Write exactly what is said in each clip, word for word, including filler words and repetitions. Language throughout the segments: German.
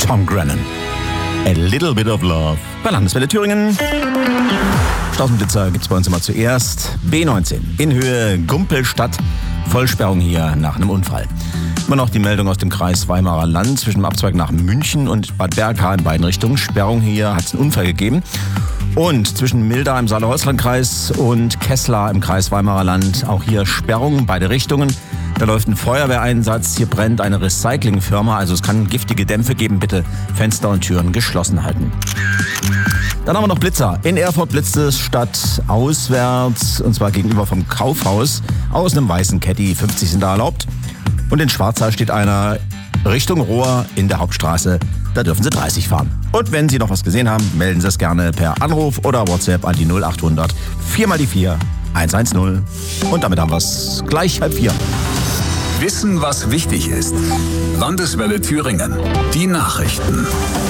Tom Grennan. A Little Bit of Love bei Landeswelle Thüringen. Straßenblitzer gibt's bei uns immer zuerst. B neunzehn in Höhe Gumpelstadt. Vollsperrung hier nach einem Unfall. Immer noch die Meldung aus dem Kreis Weimarer Land zwischen dem Abzweig nach München und Bad Berka in beiden Richtungen. Sperrung hier, hat es einen Unfall gegeben. Und zwischen Milda im Saale-Holzland-Kreis und Kessler im Kreis Weimarer Land auch hier Sperrung, beide Richtungen. Da läuft ein Feuerwehreinsatz, hier brennt eine Recyclingfirma, also es kann giftige Dämpfe geben. Bitte Fenster und Türen geschlossen halten. Dann haben wir noch Blitzer. In Erfurt blitzt es statt auswärts, und zwar gegenüber vom Kaufhaus, aus einem weißen Caddy. fünfzig sind da erlaubt. Und in Schwarzach steht einer Richtung Rohr in der Hauptstraße. Da dürfen Sie dreißig fahren. Und wenn Sie noch was gesehen haben, melden Sie es gerne per Anruf oder WhatsApp an die null acht hundert vier mal die vier eins eins null. Und damit haben wir es gleich halb vier. Wissen, was wichtig ist. Landeswelle Thüringen. Die Nachrichten.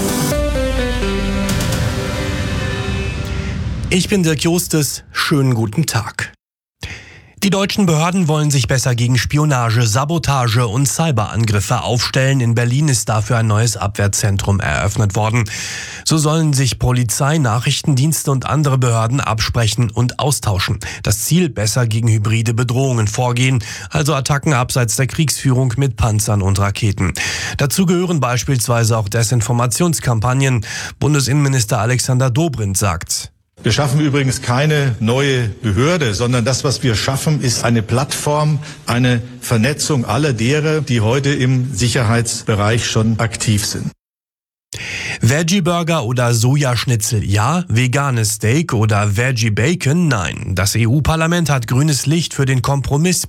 Ich bin Dirk Jostes. Schönen guten Tag. Die deutschen Behörden wollen sich besser gegen Spionage, Sabotage und Cyberangriffe aufstellen. In Berlin ist dafür ein neues Abwehrzentrum eröffnet worden. So sollen sich Polizei, Nachrichtendienste und andere Behörden absprechen und austauschen. Das Ziel: besser gegen hybride Bedrohungen vorgehen, also Attacken abseits der Kriegsführung mit Panzern und Raketen. Dazu gehören beispielsweise auch Desinformationskampagnen. Bundesinnenminister Alexander Dobrindt sagt: Wir schaffen übrigens keine neue Behörde, sondern das, was wir schaffen, ist eine Plattform, eine Vernetzung aller derer, die heute im Sicherheitsbereich schon aktiv sind. Veggie-Burger oder Sojaschnitzel ja, veganes Steak oder Veggie-Bacon nein. Das E U-Parlament hat grünes Licht für den Kompromiss